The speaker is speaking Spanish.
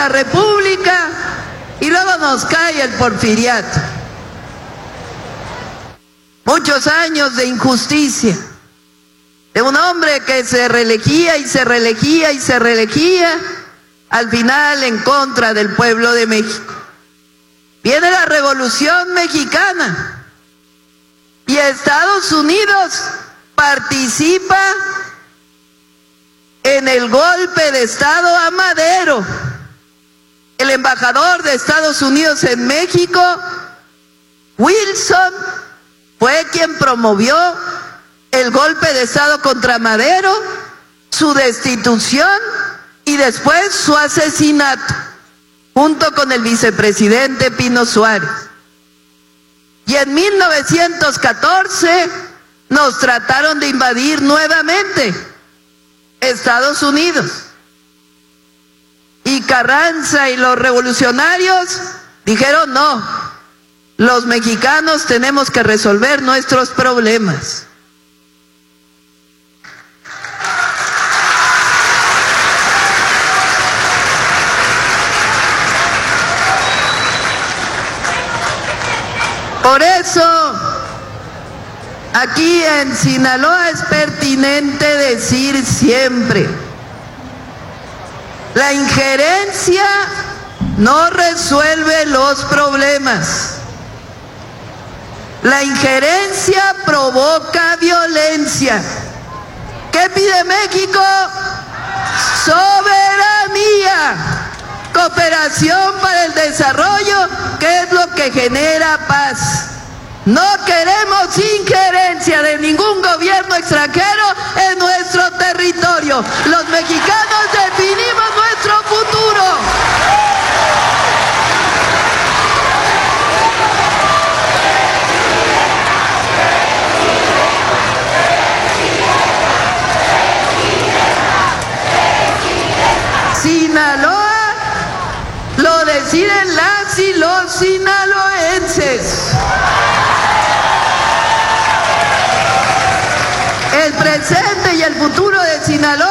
la República y luego nos cae el porfiriato. Muchos años de injusticia, de un hombre que se reelegía y se reelegía y se reelegía, al final en contra del pueblo de México. Viene la Revolución Mexicana y Estados Unidos participa en el golpe de Estado a Madero. El embajador de Estados Unidos en México, Wilson, fue quien promovió el golpe de Estado contra Madero, su destitución y después su asesinato, junto con el vicepresidente Pino Suárez. Y en 1914 nos trataron de invadir nuevamente Estados Unidos. Y Carranza y los revolucionarios dijeron no, los mexicanos tenemos que resolver nuestros problemas. Por eso, aquí en Sinaloa es pertinente decir siempre, la injerencia no resuelve los problemas. La injerencia provoca violencia. ¿Qué pide México? Soberanía, cooperación para el desarrollo, que es lo que genera paz. No queremos injerencia de ningún gobierno extranjero en nuestro territorio. Los mexicanos definimos nuestro futuro. Sinaloa lo deciden las y los sinaloenses. El presente y el futuro de Sinaloa